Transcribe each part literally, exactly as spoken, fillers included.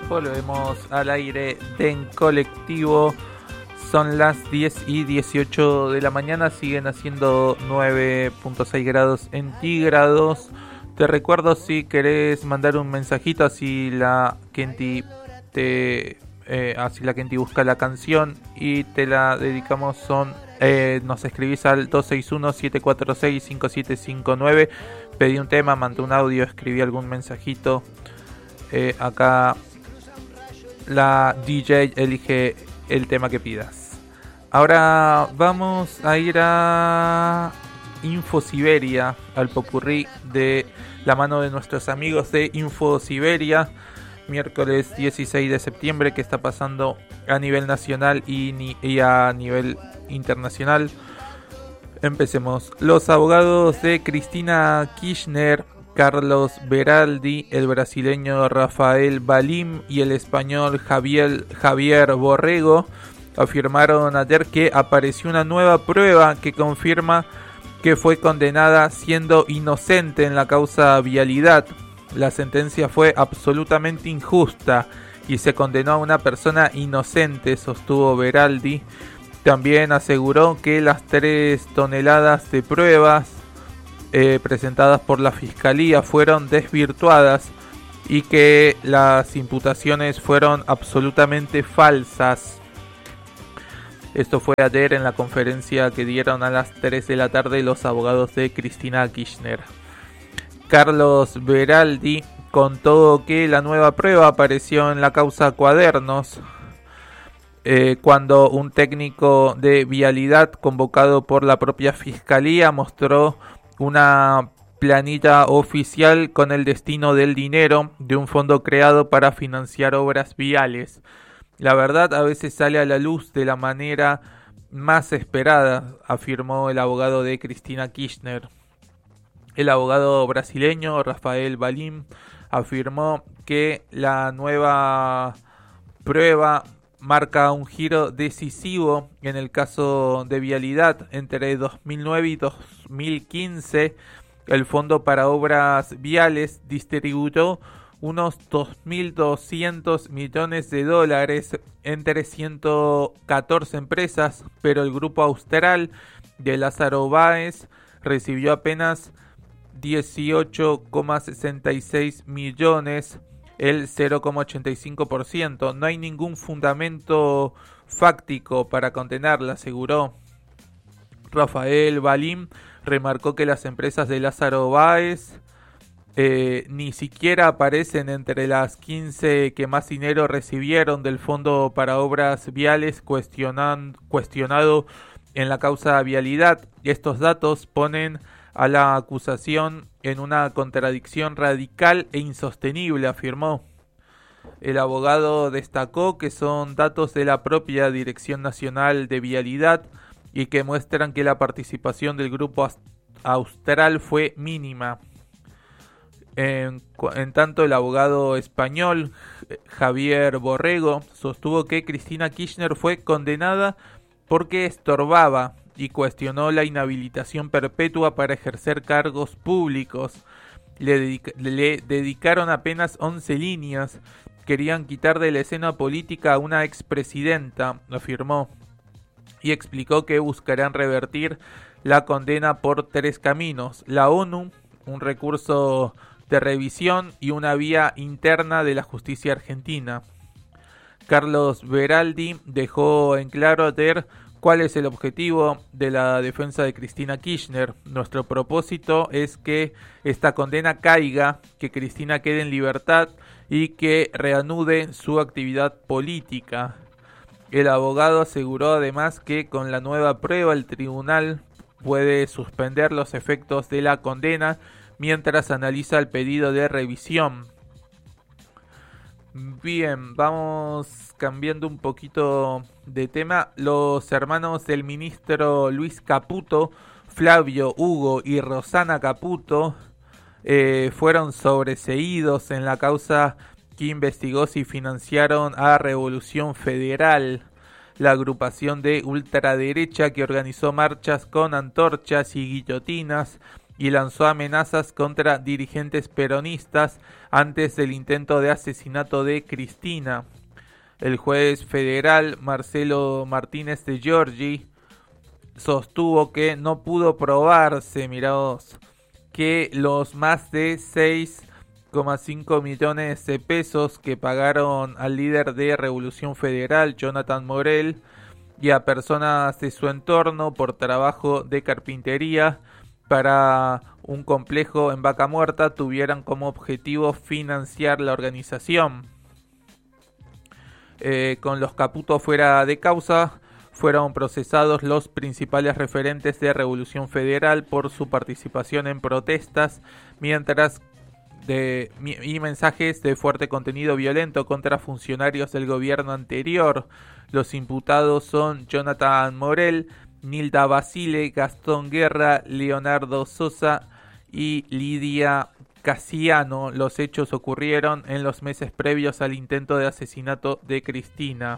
Volvemos al aire de En Colectivo. Son las diez y dieciocho de la mañana. Siguen haciendo nueve punto seis grados centígrados. Te recuerdo, si querés mandar un mensajito, así la Kenti te eh, así la Kenti busca la canción y te la dedicamos. Son eh, nos escribís al dos seis uno, siete cuatro seis, cinco siete cinco nueve. Pedí un tema, mandé un audio, escribí algún mensajito. Eh, acá la D J elige el tema que pidas. Ahora vamos a ir a Info Siberia, al popurrí de la mano de nuestros amigos de Info Siberia. Miércoles dieciséis de septiembre, que está pasando a nivel nacional y, ni, y a nivel internacional. Empecemos. Los abogados de Cristina Kirchner, Carlos Beraldi, el brasileño Rafael Valim y el español Javier, Javier Borrego afirmaron ayer que apareció una nueva prueba que confirma que fue condenada siendo inocente en la causa Vialidad. La sentencia fue absolutamente injusta y se condenó a una persona inocente, sostuvo Beraldi. También aseguró que las tres toneladas de pruebas eh, presentadas por la Fiscalía fueron desvirtuadas y que las imputaciones fueron absolutamente falsas. Esto fue ayer en la conferencia que dieron a las tres de la tarde los abogados de Cristina Kirchner. Carlos Beraldi contó que la nueva prueba apareció en la causa Cuadernos, eh, cuando un técnico de Vialidad convocado por la propia Fiscalía mostró una planilla oficial con el destino del dinero de un fondo creado para financiar obras viales. La verdad a veces sale a la luz de la manera más esperada, afirmó el abogado de Cristina Kirchner. El abogado brasileño Rafael Valim afirmó que la nueva prueba marca un giro decisivo en el caso de Vialidad. Entre dos mil nueve y dos mil quince, el Fondo para Obras Viales distribuyó unos dos mil doscientos millones de dólares entre ciento catorce empresas, pero el grupo austral de Lázaro Báez recibió apenas dieciocho coma sesenta y seis millones, el cero coma ochenta y cinco por ciento. No hay ningún fundamento fáctico para condenarla, aseguró. Rafael Valim remarcó que las empresas de Lázaro Báez eh, ni siquiera aparecen entre las quince que más dinero recibieron del Fondo para Obras Viales cuestionan, cuestionado en la causa Vialidad. Estos datos ponen a la acusación en una contradicción radical e insostenible, afirmó. El abogado destacó que son datos de la propia Dirección Nacional de Vialidad y que muestran que la participación del grupo austral fue mínima. En, en tanto, el abogado español Javier Borrego sostuvo que Cristina Kirchner fue condenada porque estorbaba y cuestionó la inhabilitación perpetua para ejercer cargos públicos. Le, dedica, le dedicaron apenas once líneas. Querían quitar de la escena política a una expresidenta, afirmó, y explicó que buscarán revertir la condena por tres caminos: la ONU, un recurso de revisión y una vía interna de la justicia argentina. Carlos Beraldi dejó en claro ayer cuál es el objetivo de la defensa de Cristina Kirchner. Nuestro propósito es que esta condena caiga, que Cristina quede en libertad y que reanude su actividad política. El abogado aseguró además que con la nueva prueba el tribunal puede suspender los efectos de la condena mientras analiza el pedido de revisión. Bien, vamos cambiando un poquito de tema. Los hermanos del ministro Luis Caputo, Flavio, Hugo y Rosana Caputo, eh, fueron sobreseídos en la causa que investigó si financiaron a Revolución Federal, la agrupación de ultraderecha que organizó marchas con antorchas y guillotinas y lanzó amenazas contra dirigentes peronistas antes del intento de asesinato de Cristina. El juez federal Marcelo Martínez de Giorgi sostuvo que no pudo probarse, miraos, que los más de seis coma cinco millones de pesos que pagaron al líder de Revolución Federal, Jonathan Morel, y a personas de su entorno por trabajo de carpintería para un complejo en Vaca Muerta tuvieran como objetivo financiar la organización. Eh, con los caputos fuera de causa, fueron procesados los principales referentes de Revolución Federal por su participación en protestas, mientras de y mensajes de fuerte contenido violento contra funcionarios del gobierno anterior. Los imputados son Jonathan Morel, Nilda Basile, Gastón Guerra, Leonardo Sosa y Lidia Casiano. Los hechos ocurrieron en los meses previos al intento de asesinato de Cristina.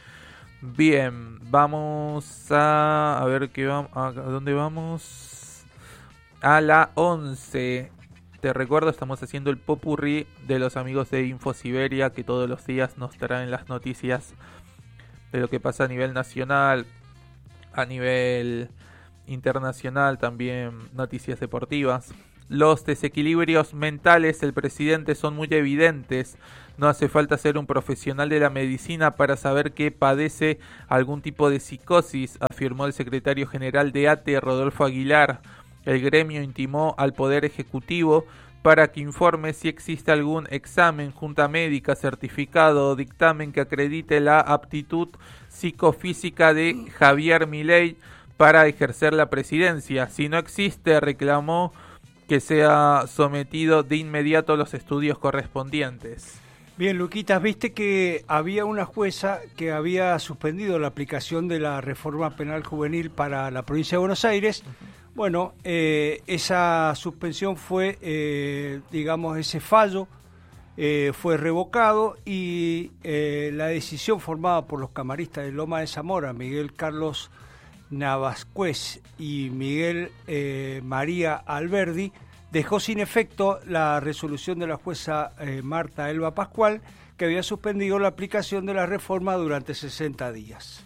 Bien, vamos a, a ver qué vamos, a dónde vamos. A la once. Te recuerdo, estamos haciendo el popurrí de los amigos de InfoSiberia, que todos los días nos traen las noticias de lo que pasa a nivel nacional, a nivel internacional, también noticias deportivas. Los desequilibrios mentales del presidente son muy evidentes. No hace falta ser un profesional de la medicina para saber que padece algún tipo de psicosis, afirmó el secretario general de A T E, Rodolfo Aguilar. El gremio intimó al Poder Ejecutivo para que informe si existe algún examen, junta médica, certificado o dictamen que acredite la aptitud psicofísica de Javier Milei para ejercer la presidencia. Si no existe, reclamó que sea sometido de inmediato a los estudios correspondientes. Bien, Luquitas, viste que había una jueza que había suspendido la aplicación de la reforma penal juvenil para la provincia de Buenos Aires. Bueno, eh, esa suspensión fue, eh, digamos, ese fallo eh, fue revocado y eh, la decisión formada por los camaristas de Loma de Zamora, Miguel Carlos Navascués y Miguel eh, María Alberdi, dejó sin efecto la resolución de la jueza eh, Marta Elba Pascual, que había suspendido la aplicación de la reforma durante sesenta días.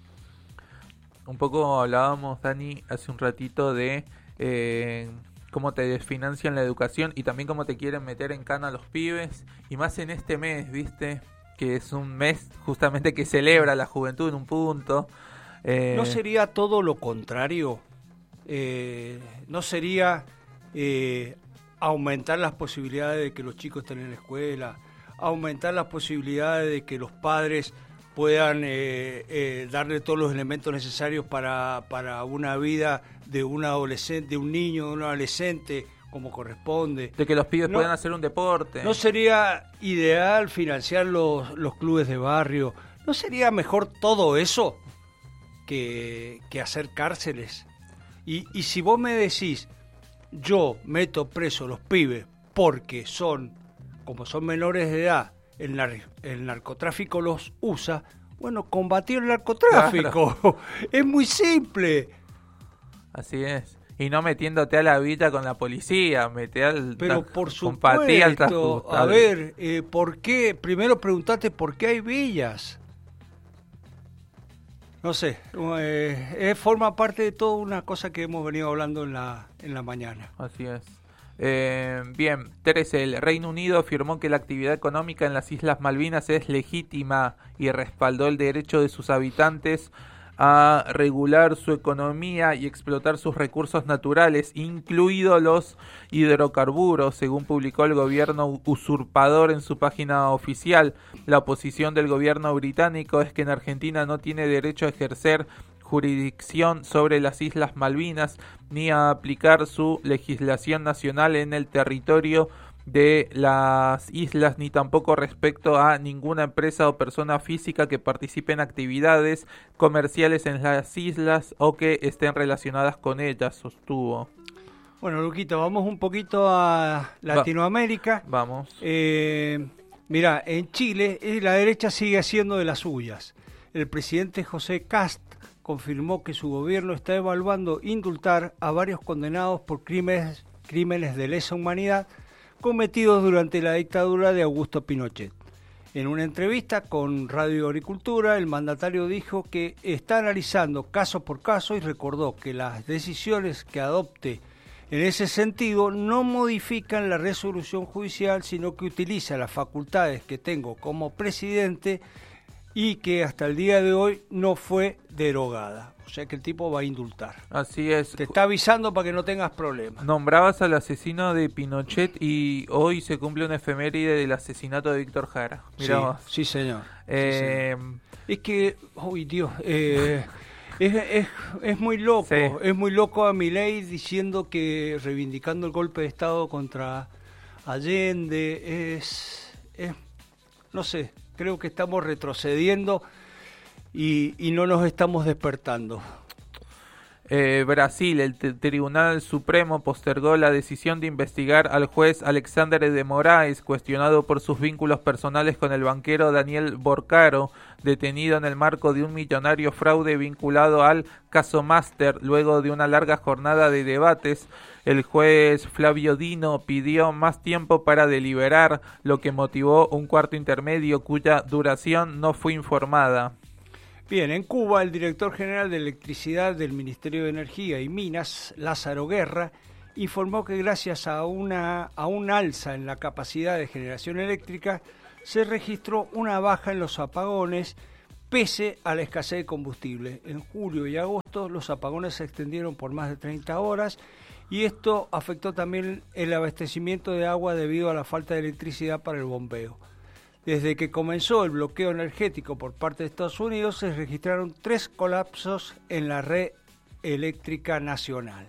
Un poco hablábamos, Dani, hace un ratito de eh, cómo te desfinancian la educación y también cómo te quieren meter en cana a los pibes, y más en este mes, ¿viste? Que es un mes justamente que celebra la juventud en un punto. Eh... ¿No sería todo lo contrario? Eh, ¿No sería eh, aumentar las posibilidades de que los chicos estén en la escuela, aumentar las posibilidades de que los padres puedan eh, eh, darle todos los elementos necesarios para, para una vida de un adolescente, de un niño, de un adolescente, como corresponde? De que los pibes no, puedan hacer un deporte. ¿No sería ideal financiar los, los clubes de barrio? ¿No sería mejor todo eso que, que hacer cárceles? Y, y si vos me decís, yo meto preso a los pibes porque son, como son menores de edad, El, nar- el narcotráfico los usa, bueno, combatir el narcotráfico. Claro. Es muy simple. Así es. Y no metiéndote a la villa con la policía, mete al Pero por supuesto, a ver, eh, ¿por qué? Primero preguntate por qué hay villas. No sé, eh, eh, forma parte de toda una cosa que hemos venido hablando en la, en la mañana. Así es. Eh, bien, trece. El Reino Unido afirmó que la actividad económica en las Islas Malvinas es legítima y respaldó el derecho de sus habitantes a regular su economía y explotar sus recursos naturales, incluidos los hidrocarburos, según publicó el gobierno usurpador en su página oficial. La posición del gobierno británico es que en Argentina no tiene derecho a ejercer jurisdicción sobre las Islas Malvinas ni a aplicar su legislación nacional en el territorio de las islas, ni tampoco respecto a ninguna empresa o persona física que participe en actividades comerciales en las islas o que estén relacionadas con ellas, sostuvo. Bueno, Luquito, vamos un poquito a Latinoamérica. Va, vamos. Eh, mira, en Chile eh, la derecha sigue haciendo de las suyas. El presidente José Cast confirmó que su gobierno está evaluando indultar a varios condenados por crímenes, crímenes de lesa humanidad cometidos durante la dictadura de Augusto Pinochet. En una entrevista con Radio Agricultura, el mandatario dijo que está analizando caso por caso y recordó que las decisiones que adopte en ese sentido no modifican la resolución judicial, sino que utiliza las facultades que tengo como presidente y que hasta el día de hoy no fue derogada. O sea que el tipo va a indultar. Así es. Te está avisando para que no tengas problemas. Nombrabas al asesino de Pinochet y hoy se cumple una efeméride del asesinato de Víctor Jara. Mirá sí, vos. sí, señor. Eh, sí, señor. Es que, uy, Dios, eh, es, es, es muy loco. Sí. Es muy loco a Milei diciendo que, reivindicando el golpe de Estado contra Allende, es, es no sé, creo que estamos retrocediendo y, y no nos estamos despertando. Eh, Brasil, el t- Tribunal Supremo postergó la decisión de investigar al juez Alexandre de Moraes, cuestionado por sus vínculos personales con el banquero Daniel Borcaro, detenido en el marco de un millonario fraude vinculado al caso Master. Luego de una larga jornada de debates, el juez Flavio Dino pidió más tiempo para deliberar, lo que motivó un cuarto intermedio cuya duración no fue informada. Bien, en Cuba, el director general de Electricidad del Ministerio de Energía y Minas, Lázaro Guerra, informó que gracias a una a un alza en la capacidad de generación eléctrica, se registró una baja en los apagones pese a la escasez de combustible. En julio y agosto los apagones se extendieron por más de treinta horas y esto afectó también el abastecimiento de agua debido a la falta de electricidad para el bombeo. Desde que comenzó el bloqueo energético por parte de Estados Unidos, se registraron tres colapsos en la red eléctrica nacional.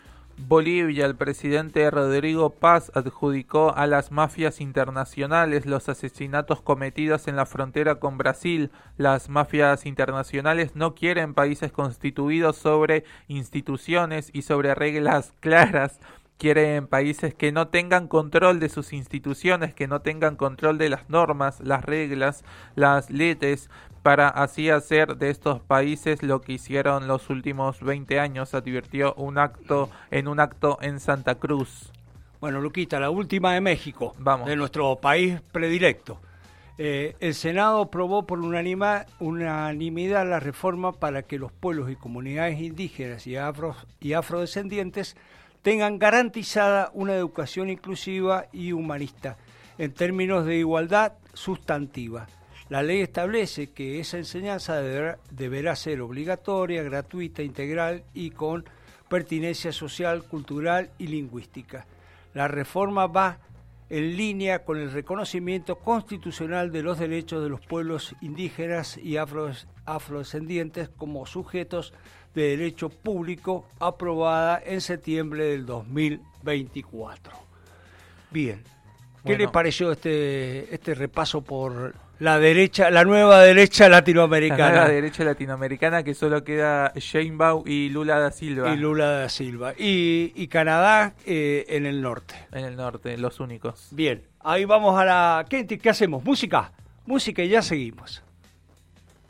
Bolivia, el presidente Rodrigo Paz adjudicó a las mafias internacionales los asesinatos cometidos en la frontera con Brasil. Las mafias internacionales no quieren países constituidos sobre instituciones y sobre reglas claras. Quieren países que no tengan control de sus instituciones, que no tengan control de las normas, las reglas, las leyes, para así hacer de estos países lo que hicieron los últimos veinte años, advirtió un acto en un acto en Santa Cruz. Bueno, Luquita, la última de México, Vamos. De nuestro país predilecto. Eh, el Senado aprobó por unanima, unanimidad la reforma para que los pueblos y comunidades indígenas y, afro, y afrodescendientes tengan garantizada una educación inclusiva y humanista en términos de igualdad sustantiva. La ley establece que esa enseñanza deberá, deberá ser obligatoria, gratuita, integral y con pertinencia social, cultural y lingüística. La reforma va en línea con el reconocimiento constitucional de los derechos de los pueblos indígenas y afro, afrodescendientes como sujetos de derecho público, aprobada en septiembre del dos mil veinticuatro. Bien, ¿qué bueno. le pareció este este repaso por la derecha, la nueva derecha latinoamericana? La nueva derecha latinoamericana, que solo queda Sheinbaum y Lula da Silva. Y Lula da Silva. Y, y Canadá eh, en el norte. En el norte, los únicos. Bien, ahí vamos a la... ¿Qué, qué hacemos? ¿Música? Música y ya seguimos.